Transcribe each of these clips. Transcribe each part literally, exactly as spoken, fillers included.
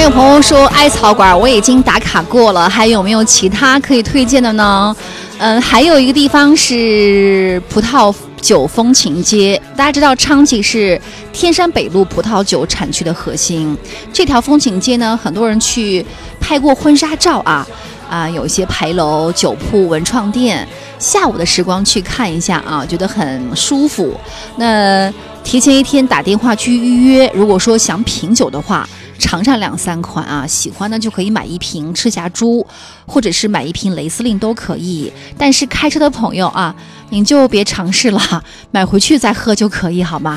有朋友说艾草馆我已经打卡过了，还有没有其他可以推荐的呢？嗯，还有一个地方是葡萄酒风情街。大家知道昌吉是天山北路葡萄酒产区的核心，这条风情街呢，很多人去拍过婚纱照啊啊，有一些牌楼、酒铺、文创店，下午的时光去看一下啊，觉得很舒服。那提前一天打电话去预约，如果说想品酒的话，尝上两三款啊，喜欢的就可以买一瓶赤霞珠，或者是买一瓶雷司令都可以。但是开车的朋友啊，您就别尝试了，买回去再喝就可以，好吗？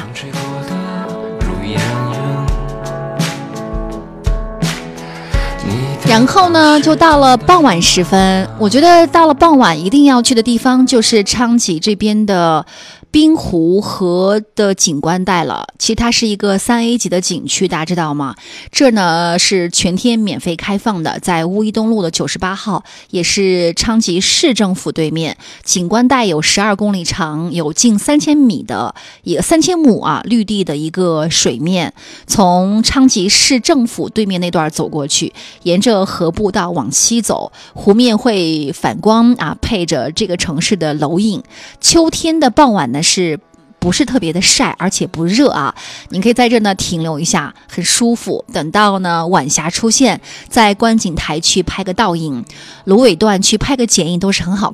然后呢，就到了傍晚时分，我觉得到了傍晚一定要去的地方就是昌吉这边的滨湖河的景观带了。其实它是一个三 A 级的景区，大家知道吗？这呢是全天免费开放的，在乌衣东路的九十八号，也是昌吉市政府对面。景观带有十二公里长，有近三千米的也三千亩啊绿地的一个水面。从昌吉市政府对面那段走过去，沿着河步道往西走，湖面会反光啊，配着这个城市的楼影。秋天的傍晚呢，是不是特别的晒，而且不热啊？您可以在这呢停留一下，很舒服。等到呢晚霞出现，在观景台去拍个倒影，芦苇段去拍个剪影，都是很好